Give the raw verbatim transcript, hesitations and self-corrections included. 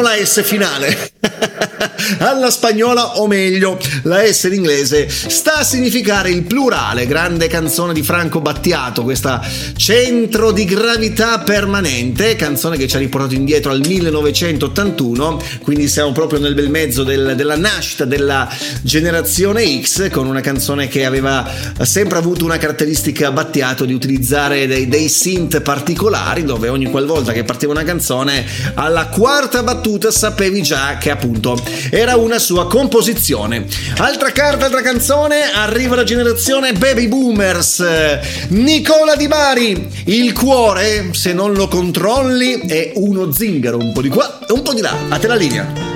con la S finale. Alla spagnola, o meglio, la S in inglese sta a significare il plurale. Grande canzone di Franco Battiato, questa Centro di gravità permanente, canzone che ci ha riportato indietro al millenovecentottantuno, quindi siamo proprio nel bel mezzo del, della nascita della generazione X, con una canzone che aveva sempre avuto una caratteristica Battiato di utilizzare dei, dei synth particolari, dove ogni qualvolta che partiva una canzone, alla quarta battuta sapevi già che appunto era una sua composizione. Altra carta, altra canzone, arriva la generazione Baby Boomers. Nicola Di Bari, il cuore se non lo controlli è uno zingaro, un po' di qua e un po' di là. A te la linea.